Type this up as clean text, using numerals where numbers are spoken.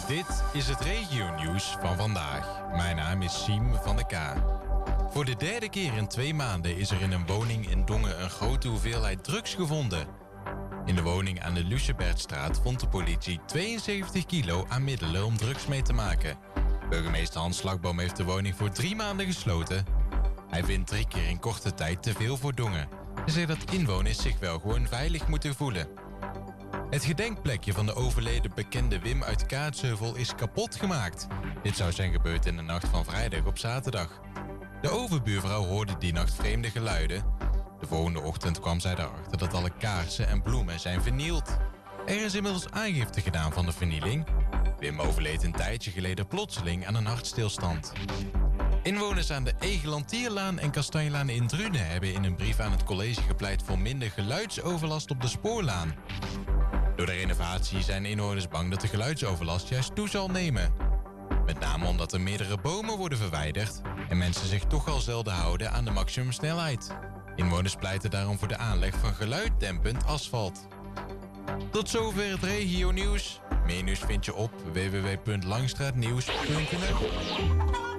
Dit is het regionieuws van vandaag. Mijn naam is Siem van de K. Voor de derde keer in 2 maanden is er in een woning in Dongen een grote hoeveelheid drugs gevonden. In de woning aan de Lucebertstraat vond de politie 72 kilo aan middelen om drugs mee te maken. Burgemeester Hans Slagboom heeft de woning voor 3 maanden gesloten. Hij vindt 3 keer in korte tijd te veel voor Dongen. Hij zegt dat inwoners zich wel gewoon veilig moeten voelen. Het gedenkplekje van de overleden bekende Wim uit Kaatsheuvel is kapot gemaakt. Dit zou zijn gebeurd in de nacht van vrijdag op zaterdag. De overbuurvrouw hoorde die nacht vreemde geluiden. De volgende ochtend kwam zij erachter dat alle kaarsen en bloemen zijn vernield. Er is inmiddels aangifte gedaan van de vernieling. Wim overleed een tijdje geleden plotseling aan een hartstilstand. Inwoners aan de Egelantierlaan en Kastanjelaan in Drunen hebben in een brief aan het college gepleit voor minder geluidsoverlast op de spoorlaan. Door de renovatie zijn inwoners bang dat de geluidsoverlast juist toe zal nemen. Met name omdat er meerdere bomen worden verwijderd en mensen zich toch al zelden houden aan de maximumsnelheid. Inwoners pleiten daarom voor de aanleg van geluiddempend asfalt. Tot zover het regionieuws. Meer nieuws vind je op www.langstraatnieuws.nl.